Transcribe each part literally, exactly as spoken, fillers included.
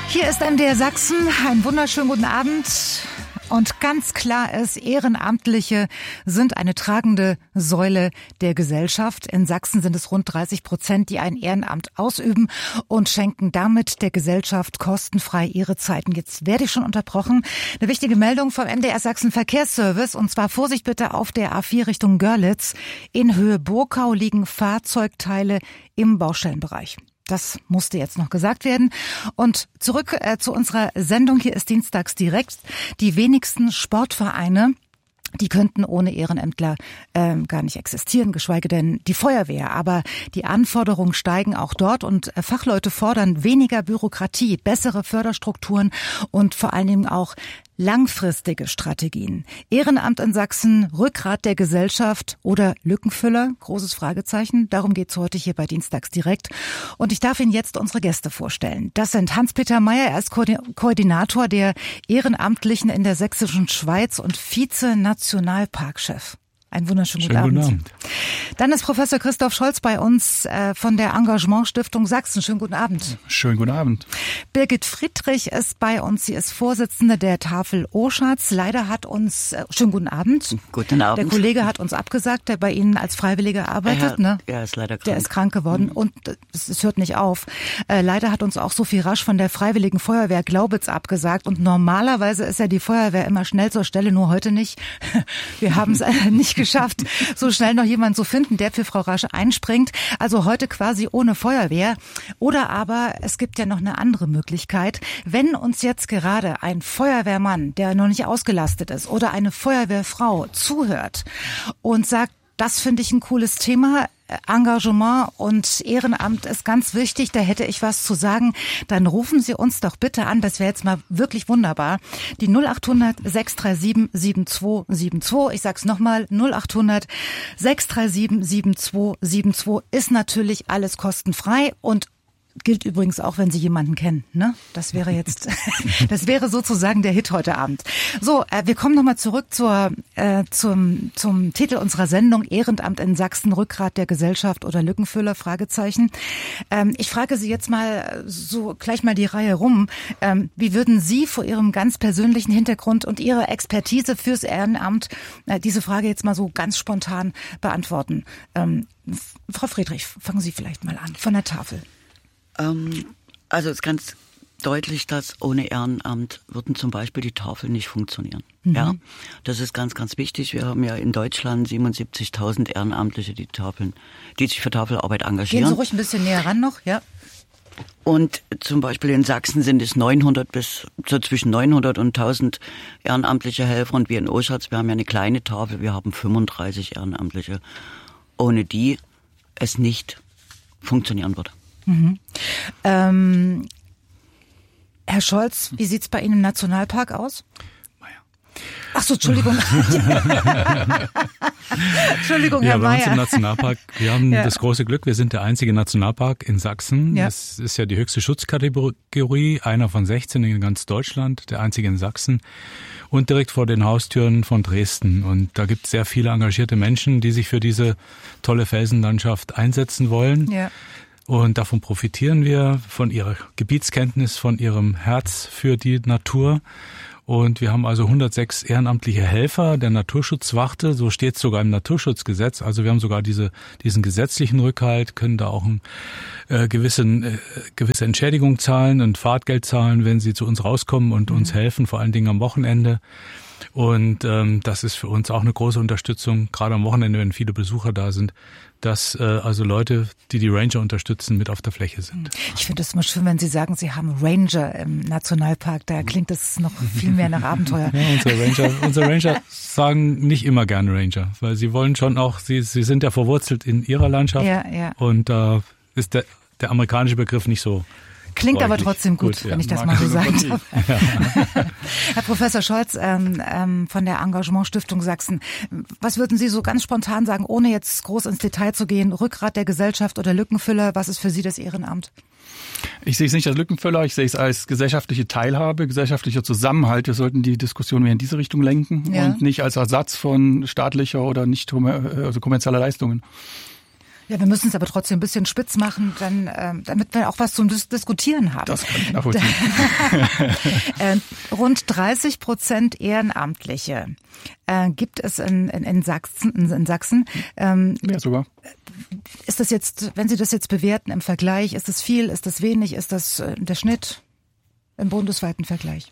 Hier ist M D R Sachsen. Einen wunderschönen guten Abend. Und ganz klar ist, Ehrenamtliche sind eine tragende Säule der Gesellschaft. In Sachsen sind es rund dreißig Prozent, die ein Ehrenamt ausüben und schenken damit der Gesellschaft kostenfrei ihre Zeiten. Jetzt werde ich schon unterbrochen. Eine wichtige Meldung vom M D R Sachsen Verkehrsservice. Und zwar Vorsicht bitte auf der A vier Richtung Görlitz. In Höhe Burkau liegen Fahrzeugteile im Baustellenbereich. Das musste jetzt noch gesagt werden. Und zurück äh, zu unserer Sendung. Hier ist Dienstags direkt. Die wenigsten Sportvereine, die könnten ohne Ehrenämtler äh, gar nicht existieren, geschweige denn die Feuerwehr. Aber die Anforderungen steigen auch dort und äh, Fachleute fordern weniger Bürokratie, bessere Förderstrukturen und vor allen Dingen auch langfristige Strategien. Ehrenamt in Sachsen, Rückgrat der Gesellschaft oder Lückenfüller? Großes Fragezeichen. Darum geht's heute hier bei Dienstags direkt. Und ich darf Ihnen jetzt unsere Gäste vorstellen. Das sind Hans-Peter Meyer, er ist Ko- Koordinator der Ehrenamtlichen in der Sächsischen Schweiz und Vize-Nationalparkchef. Einen wunderschönen guten, Schönen Abend. guten Abend. Dann ist Professor Christoph Scholz bei uns äh, von der Engagement Stiftung Sachsen. Schönen guten Abend. Schönen guten Abend. Birgit Friedrich ist bei uns. Sie ist Vorsitzende der Tafel Oschatz. Leider hat uns, äh, schönen guten Abend. Guten Abend. Der Kollege hat uns abgesagt, der bei Ihnen als Freiwilliger arbeitet. Ja, ne? er ist leider krank. Der ist krank geworden mhm. und es, es hört nicht auf. Äh, leider hat uns auch Sophie Rasch von der Freiwilligen Feuerwehr Glaubitz abgesagt. Und normalerweise ist ja die Feuerwehr immer schnell zur Stelle, nur heute nicht. Wir haben es äh, nicht geschafft, so schnell noch jemand zu finden, der für Frau Rasch einspringt. Also heute quasi ohne Feuerwehr. Oder aber es gibt ja noch eine andere Möglichkeit. Wenn uns jetzt gerade ein Feuerwehrmann, der noch nicht ausgelastet ist, oder eine Feuerwehrfrau zuhört und sagt, das finde ich ein cooles Thema, Engagement und Ehrenamt ist ganz wichtig, da hätte ich was zu sagen, dann rufen Sie uns doch bitte an, das wäre jetzt mal wirklich wunderbar. Die null acht hundert sechs drei sieben sieben zwei sieben zwei, ich sag's nochmal, null acht hundert sechs drei sieben sieben zwei sieben zwei ist natürlich alles kostenfrei und gilt übrigens auch, wenn Sie jemanden kennen, ne? Das wäre jetzt, das wäre sozusagen der Hit heute Abend. So, äh, wir kommen nochmal zurück zur, äh, zum, zum Titel unserer Sendung, Ehrenamt in Sachsen, Rückgrat der Gesellschaft oder Lückenfüller, Fragezeichen. Ähm, ich frage Sie jetzt mal so gleich mal die Reihe rum. Ähm, wie würden Sie vor Ihrem ganz persönlichen Hintergrund und Ihrer Expertise fürs Ehrenamt äh, diese Frage jetzt mal so ganz spontan beantworten? Ähm, Frau Friedrich, fangen Sie vielleicht mal an, von der Tafel. Also es ist ganz deutlich, dass ohne Ehrenamt würden zum Beispiel die Tafeln nicht funktionieren. Mhm. Ja, das ist ganz, ganz wichtig. Wir haben ja in Deutschland siebenundsiebzigtausend Ehrenamtliche, die Tafeln, die sich für Tafelarbeit engagieren. Gehen Sie ruhig ein bisschen näher ran noch, ja. Und zum Beispiel in Sachsen sind es neunhundert bis so zwischen neunhundert und tausend ehrenamtliche Helfer. Und wir in Oschatz, wir haben ja eine kleine Tafel, wir haben fünfunddreißig Ehrenamtliche, ohne die es nicht funktionieren würde. Mhm. Ähm, Herr Scholz, wie sieht's bei Ihnen im Nationalpark aus? Ach so, Entschuldigung. Entschuldigung, Herr Ja, bei Meyer. uns im Nationalpark, wir haben Ja. das große Glück, wir sind der einzige Nationalpark in Sachsen. Ja. Das ist ja die höchste Schutzkategorie, einer von sechzehn in ganz Deutschland, der einzige in Sachsen und direkt vor den Haustüren von Dresden. Und da gibt es sehr viele engagierte Menschen, die sich für diese tolle Felsenlandschaft einsetzen wollen. Ja. Und davon profitieren wir, von ihrer Gebietskenntnis, von ihrem Herz für die Natur. Und wir haben also hundertsechs ehrenamtliche Helfer der Naturschutzwarte, so steht es sogar im Naturschutzgesetz. Also wir haben sogar diese, diesen gesetzlichen Rückhalt, können da auch ein, äh, gewissen, äh, gewisse Entschädigung zahlen und Fahrtgeld zahlen, wenn sie zu uns rauskommen und mhm. uns helfen, vor allen Dingen am Wochenende. Und ähm, das ist für uns auch eine große Unterstützung, gerade am Wochenende, wenn viele Besucher da sind, dass äh, also Leute, die die Ranger unterstützen, mit auf der Fläche sind. Ich finde es immer schön, wenn Sie sagen, Sie haben Ranger im Nationalpark. Da klingt es noch viel mehr nach Abenteuer. Ja, unsere Ranger, unsere Ranger sagen nicht immer gerne Ranger, weil sie wollen schon auch, sie, sie sind ja verwurzelt in ihrer Landschaft. Ja, ja. Und da äh, ist der, der amerikanische Begriff nicht so. Klingt aber freundlich. trotzdem gut, Gut, ja. wenn ich das Mag mal so ich sagen super darf. Ja. Herr Professor Scholz ähm, ähm, von der Engagement Stiftung Sachsen, was würden Sie so ganz spontan sagen, ohne jetzt groß ins Detail zu gehen, Rückgrat der Gesellschaft oder Lückenfüller, was ist für Sie das Ehrenamt? Ich sehe es nicht als Lückenfüller, ich sehe es als gesellschaftliche Teilhabe, gesellschaftlicher Zusammenhalt. Wir sollten die Diskussion mehr in diese Richtung lenken ja. und nicht als Ersatz von staatlicher oder nicht also kommerzieller Leistungen. Ja, wir müssen es aber trotzdem ein bisschen spitz machen, dann, äh, damit wir auch was zum Dis- Diskutieren haben. Das kann ich nachvollziehen. äh, rund dreißig Prozent Ehrenamtliche äh, gibt es in, in, in Sachsen. In, in Sachsen. Ähm, Mehr sogar. Ist das jetzt, wenn Sie das jetzt bewerten im Vergleich, ist das viel, ist das wenig, ist das äh, der Schnitt im bundesweiten Vergleich?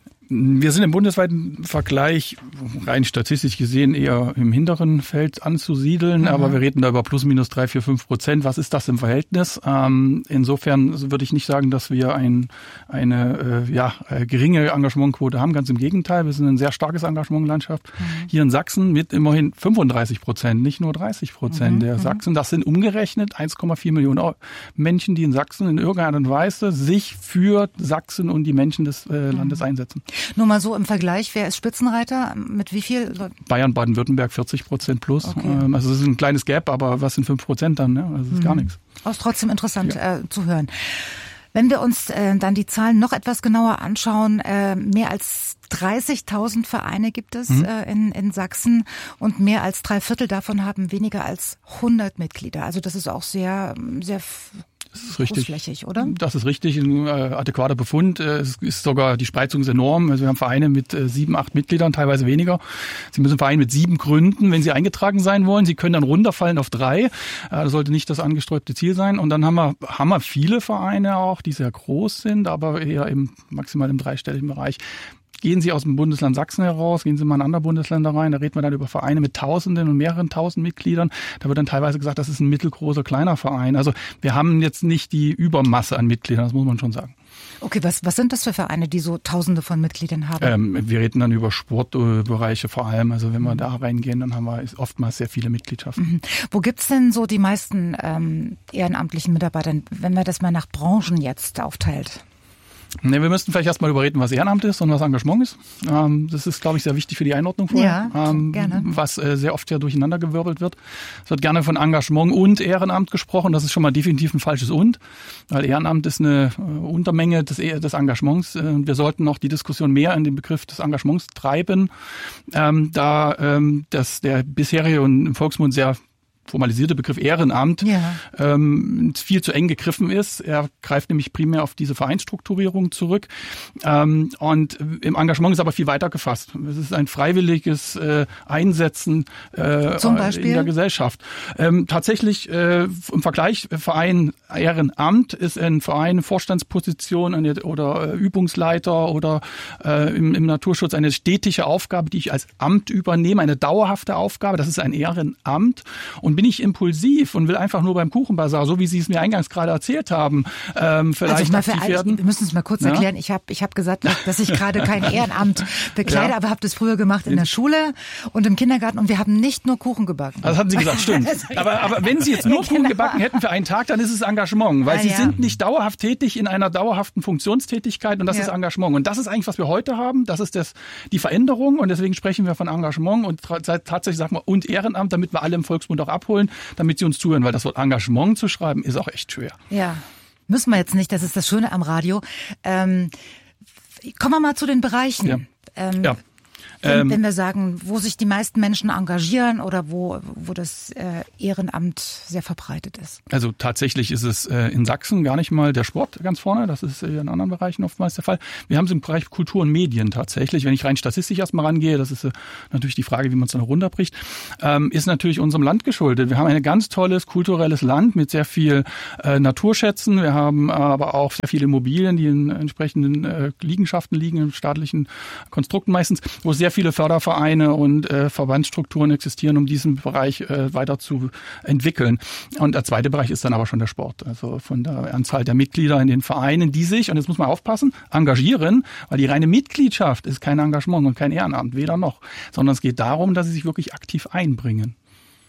Wir sind im bundesweiten Vergleich rein statistisch gesehen eher im hinteren Feld anzusiedeln, mhm. aber wir reden da über plus minus drei, vier, fünf Prozent. Was ist das im Verhältnis? Ähm, insofern würde ich nicht sagen, dass wir ein, eine äh, ja, äh, geringe Engagementquote haben. Ganz im Gegenteil, wir sind ein sehr starkes Engagementlandschaft. Mhm. Hier in Sachsen mit immerhin fünfunddreißig Prozent, nicht nur dreißig Prozent mhm. der Sachsen. Das sind umgerechnet eins Komma vier Millionen Menschen, die in Sachsen in irgendeiner Art und Weise sich für Sachsen und die Menschen des äh, Landes mhm. einsetzen. Nur mal so im Vergleich, wer ist Spitzenreiter? Mit wie viel? Bayern, Baden-Württemberg vierzig Prozent plus. Okay. Also es ist ein kleines Gap, aber was sind fünf Prozent dann? Ne? Also das ist mhm. gar nichts. Aber ist trotzdem interessant ja. äh, zu hören. Wenn wir uns äh, dann die Zahlen noch etwas genauer anschauen, äh, mehr als dreißigtausend Vereine gibt es mhm. äh, in, in Sachsen und mehr als drei Viertel davon haben weniger als hundert Mitglieder. Also das ist auch sehr, sehr Das ist richtig. Großflächig, oder? Das ist richtig, ein äh, adäquater Befund. Äh, es ist sogar, die Spreizung ist enorm. Also wir haben Vereine mit äh, sieben, acht Mitgliedern, teilweise weniger. Sie müssen einen Verein mit sieben gründen, wenn Sie eingetragen sein wollen. Sie können dann runterfallen auf drei. Äh, das sollte nicht das angestrebte Ziel sein. Und dann haben wir, haben wir viele Vereine auch, die sehr groß sind, aber eher im, maximal im dreistelligen Bereich. Gehen Sie aus dem Bundesland Sachsen heraus, gehen Sie mal in andere Bundesländer rein, da reden wir dann über Vereine mit Tausenden und mehreren Tausend Mitgliedern. Da wird dann teilweise gesagt, das ist ein mittelgroßer, kleiner Verein. Also wir haben jetzt nicht die Übermasse an Mitgliedern, das muss man schon sagen. Okay, was, was sind das für Vereine, die so Tausende von Mitgliedern haben? Ähm, wir reden dann über Sportbereiche vor allem. Also wenn wir da reingehen, dann haben wir oftmals sehr viele Mitgliedschaften. Mhm. Wo gibt's denn so die meisten ähm, ehrenamtlichen Mitarbeiter, wenn man das mal nach Branchen jetzt aufteilt? Ne, wir müssten vielleicht erstmal überreden, was Ehrenamt ist und was Engagement ist. Ähm, das ist, glaube ich, sehr wichtig für die Einordnung vorher. Ja, ähm, gerne. Was äh, sehr oft ja durcheinandergewirbelt wird. Es wird gerne von Engagement und Ehrenamt gesprochen. Das ist schon mal definitiv ein falsches Und, weil Ehrenamt ist eine äh, Untermenge des, des Engagements. Äh, wir sollten noch die Diskussion mehr in den Begriff des Engagements treiben, ähm, da ähm, das der bisherige und im Volksmund sehr formalisierte Begriff Ehrenamt ja. ähm, viel zu eng gegriffen ist. Er greift nämlich primär auf diese Vereinsstrukturierung zurück. Ähm, und im Engagement ist aber viel weiter gefasst. Es ist ein freiwilliges äh, Einsetzen äh, Zum Beispiel? in der Gesellschaft. Ähm, tatsächlich äh, im Vergleich Verein Ehrenamt ist ein Verein Vorstandsposition eine, oder äh, Übungsleiter oder äh, im, im Naturschutz eine stetige Aufgabe, die ich als Amt übernehme, eine dauerhafte Aufgabe. Das ist ein Ehrenamt. Und bin ich impulsiv und will einfach nur beim Kuchenbazar, so wie Sie es mir eingangs gerade erzählt haben, ähm, vielleicht also aktiv werden? Wir müssen es mal kurz ja? erklären. Ich habe ich hab gesagt, dass ich gerade kein Ehrenamt bekleide, ja. aber habe das früher gemacht in der Schule und im Kindergarten und wir haben nicht nur Kuchen gebacken. Das hatten Sie gesagt, stimmt. aber, aber wenn Sie jetzt nur Kuchen genau. gebacken hätten für einen Tag, dann ist es Engagement, weil ah, Sie ja. sind nicht dauerhaft tätig in einer dauerhaften Funktionstätigkeit und das ja. ist Engagement. Und das ist eigentlich, was wir heute haben. Das ist das, die Veränderung und deswegen sprechen wir von Engagement und tatsächlich sagen wir und Ehrenamt, damit wir alle im Volksmund auch abholen, damit sie uns zuhören, weil das Wort Engagement zu schreiben, ist auch echt schwer. Ja, müssen wir jetzt nicht, das ist das Schöne am Radio. Ähm, kommen wir mal zu den Bereichen. Ja. Ähm, ja. Wenn, wenn wir sagen, wo sich die meisten Menschen engagieren oder wo, wo das äh, Ehrenamt sehr verbreitet ist. Also tatsächlich ist es äh, in Sachsen gar nicht mal der Sport ganz vorne. Das ist äh, in anderen Bereichen oftmals der Fall. Wir haben es im Bereich Kultur und Medien tatsächlich. Wenn ich rein statistisch erstmal rangehe, das ist äh, natürlich die Frage, wie man es dann runterbricht, ähm, ist natürlich unserem Land geschuldet. Wir haben ein ganz tolles kulturelles Land mit sehr viel äh, Naturschätzen. Wir haben aber auch sehr viele Immobilien, die in entsprechenden äh, Liegenschaften liegen, in staatlichen Konstrukten meistens, wo sehr viele Fördervereine und äh, Verbandsstrukturen existieren, um diesen Bereich äh, weiter zu entwickeln. Und der zweite Bereich ist dann aber schon der Sport. Also von der Anzahl der Mitglieder in den Vereinen, die sich, und jetzt muss man aufpassen, engagieren, weil die reine Mitgliedschaft ist kein Engagement und kein Ehrenamt, weder noch, sondern es geht darum, dass sie sich wirklich aktiv einbringen.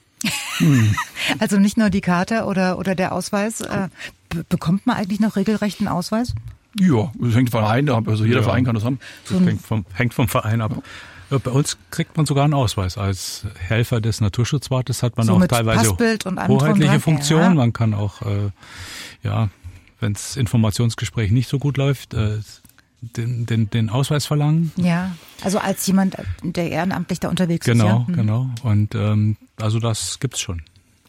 Hm. Also nicht nur die Karte oder, oder der Ausweis. Äh, be- bekommt man eigentlich noch regelrecht einen Ausweis? Ja, das hängt vom Verein ab. Also jeder ja. Verein kann das haben. Das hängt vom, hängt vom Verein ab. Ja. Bei uns kriegt man sogar einen Ausweis. Als Helfer des Naturschutzwartes hat man so auch mit teilweise Passbild und hoheitliche Funktionen. Ja. Man kann auch, äh, ja, wenn das Informationsgespräch nicht so gut läuft, äh, den, den, den Ausweis verlangen. Ja, also als jemand, der ehrenamtlich da unterwegs genau, ist. Ja? Genau, genau. Und ähm, also das gibt's schon.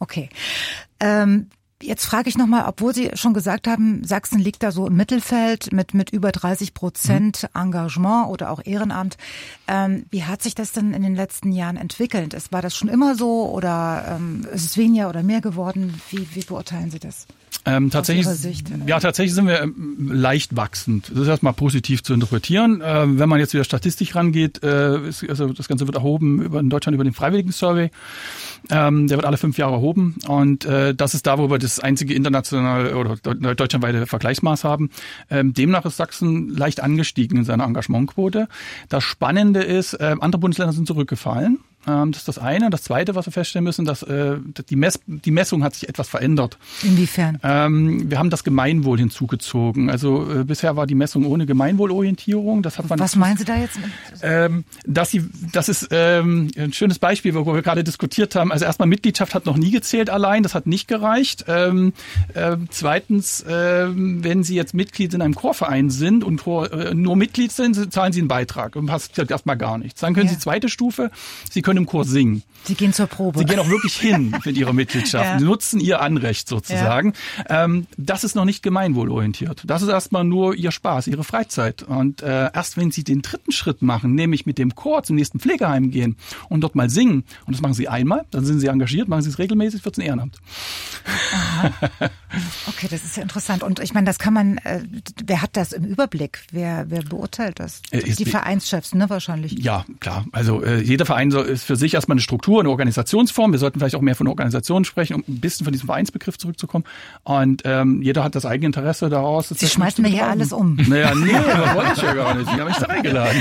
Okay. Ähm, Jetzt frage ich nochmal, obwohl Sie schon gesagt haben, Sachsen liegt da so im Mittelfeld mit mit über dreißig Prozent Engagement oder auch Ehrenamt. Ähm, wie hat sich das denn in den letzten Jahren entwickelt? Ist, war das schon immer so oder ähm, ist es weniger oder mehr geworden? Wie, wie beurteilen Sie das? Ähm, tatsächlich, ja, tatsächlich sind wir ähm, leicht wachsend. Das ist erstmal positiv zu interpretieren. Ähm, wenn man jetzt wieder statistisch rangeht, äh, ist, also das Ganze wird erhoben über, in Deutschland über den Freiwilligen-Survey. Ähm, der wird alle fünf Jahre erhoben und äh, das ist da, wo wir das einzige internationale oder deutschlandweite Vergleichsmaß haben. Ähm, demnach ist Sachsen leicht angestiegen in seiner Engagementquote. Das Spannende ist, äh, andere Bundesländer sind zurückgefallen. Das ist das eine. Das zweite, was wir feststellen müssen, dass äh, die, Mess, die Messung hat sich etwas verändert. Inwiefern? Ähm, wir haben das Gemeinwohl hinzugezogen. Also äh, bisher war die Messung ohne Gemeinwohlorientierung. Das hat man. Was meinen Sie da jetzt? Ähm, dass sie, das ist ähm, ein schönes Beispiel, wo wir gerade diskutiert haben. Also erstmal Mitgliedschaft hat noch nie gezählt allein. Das hat nicht gereicht. Ähm, äh, zweitens, äh, wenn Sie jetzt Mitglied in einem Chorverein sind und Chor, äh, nur Mitglied sind, zahlen Sie einen Beitrag und passiert erstmal gar nichts. Dann können ja. Sie zweite Stufe. Sie können im Chor singen. Sie gehen zur Probe. Sie gehen auch wirklich hin mit ihrer Mitgliedschaft. Ja. Sie nutzen ihr Anrecht sozusagen. Ja. Ähm, das ist noch nicht gemeinwohlorientiert. Das ist erstmal nur ihr Spaß, ihre Freizeit. Und äh, erst wenn Sie den dritten Schritt machen, nämlich mit dem Chor zum nächsten Pflegeheim gehen und dort mal singen, und das machen Sie einmal, dann sind Sie engagiert, machen Sie es regelmäßig, wird es ein Ehrenamt. Aha. Okay, das ist ja interessant. Und ich meine, das kann man, äh, wer hat das im Überblick? Wer, wer beurteilt das? Äh, die Vereinschefs, ne, wahrscheinlich. Ja, klar. Also äh, jeder Verein so, ist für sich erstmal eine Struktur, eine Organisationsform. Wir sollten vielleicht auch mehr von Organisationen sprechen, um ein bisschen von diesem Vereinsbegriff zurückzukommen. Und ähm, jeder hat das eigene Interesse daraus. Sie schmeißen mir hier alles um. Naja, nee, das wollte ich ja gar nicht. Ich habe mich da eingeladen.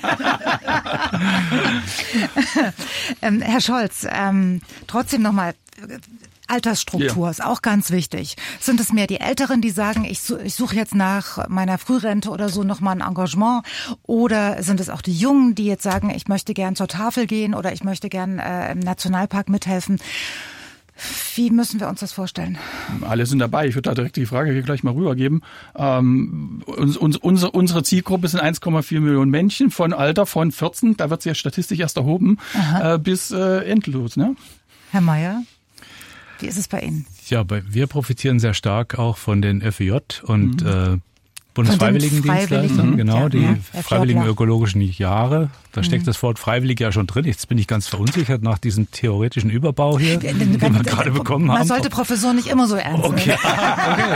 ähm, Herr Scholz, ähm, trotzdem nochmal... Altersstruktur ja. ist auch ganz wichtig. Sind es mehr die Älteren, die sagen, ich, ich suche jetzt nach meiner Frührente oder so nochmal ein Engagement? Oder sind es auch die Jungen, die jetzt sagen, ich möchte gern zur Tafel gehen oder ich möchte gern äh, im Nationalpark mithelfen? Wie müssen wir uns das vorstellen? Alle sind dabei. Ich würde da direkt die Frage hier gleich mal rübergeben. Ähm, uns, uns, unsere, unsere Zielgruppe sind eins Komma vier Millionen Menschen von Alter von vierzehn, da wird sie ja statistisch erst erhoben, äh, bis äh, endlos. Ne? Herr Mayer? Wie ist es bei Ihnen? Ja, wir profitieren sehr stark auch von den F E J und mhm. äh, Bundesfreiwilligendienstleistern, genau, ja, die ja, freiwilligen ökologischen Jahre. Da steckt mhm. das Wort freiwillig ja schon drin. Jetzt bin ich ganz verunsichert nach diesem theoretischen Überbau hier, den wir gerade bekommen haben. Man sollte Professoren nicht immer so ernst nehmen. Okay. okay.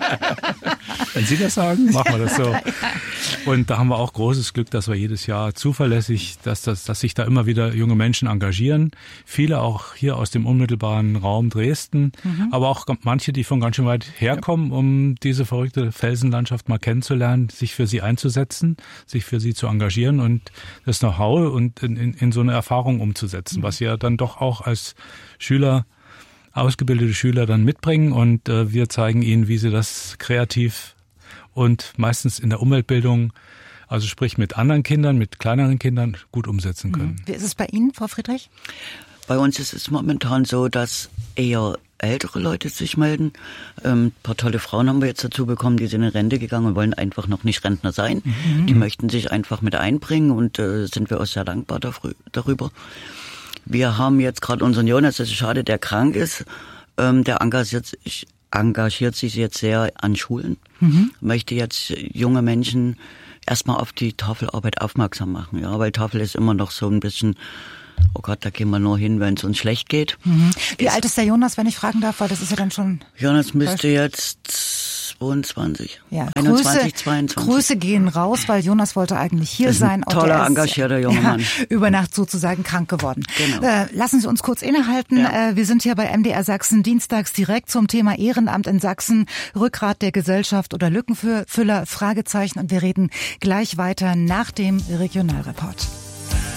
Wenn Sie das sagen, machen wir das so. Und da haben wir auch großes Glück, dass wir jedes Jahr zuverlässig, dass, das, dass sich da immer wieder junge Menschen engagieren. Viele auch hier aus dem unmittelbaren Raum Dresden, mhm. aber auch manche, die von ganz schön weit herkommen, um diese verrückte Felsenlandschaft mal kennenzulernen, sich für sie einzusetzen, sich für sie zu engagieren und das Know-how und in, in, in so eine Erfahrung umzusetzen, mhm. was sie ja dann doch auch als Schüler, ausgebildete Schüler dann mitbringen und äh, wir zeigen ihnen, wie sie das kreativ und meistens in der Umweltbildung, also sprich mit anderen Kindern, mit kleineren Kindern gut umsetzen können. Mhm. Wie ist es bei Ihnen, Frau Friedrich? Bei uns ist es momentan so, dass eher ältere Leute sich melden. Ähm, ein paar tolle Frauen haben wir jetzt dazu bekommen, die sind in Rente gegangen und wollen einfach noch nicht Rentner sein. Mhm. Die möchten sich einfach mit einbringen und äh, sind wir auch sehr dankbar darüber. Wir haben jetzt gerade unseren Jonas, das ist schade, der krank ist. Ähm, der engagiert sich, engagiert sich jetzt sehr an Schulen. Mhm. Möchte jetzt junge Menschen erstmal auf die Tafelarbeit aufmerksam machen. Ja, weil Tafel ist immer noch so ein bisschen... Oh Gott, da gehen wir nur hin, wenn es uns schlecht geht. Mhm. Wie ist, alt ist der Jonas, wenn ich fragen darf? Weil das ist ja dann schon... Jonas müsste jetzt zweiundzwanzig, ja, einundzwanzig, Grüße, zweiundzwanzig. Grüße gehen raus, weil Jonas wollte eigentlich hier das ist ein sein. Toller, und engagierter junger ja, Mann. Über Nacht sozusagen krank geworden. Genau. Äh, lassen Sie uns kurz innehalten. Ja. Äh, wir sind hier bei M D R Sachsen dienstags direkt zum Thema Ehrenamt in Sachsen, Rückgrat der Gesellschaft oder Lückenfüller, Fragezeichen. Und wir reden gleich weiter nach dem Regionalreport.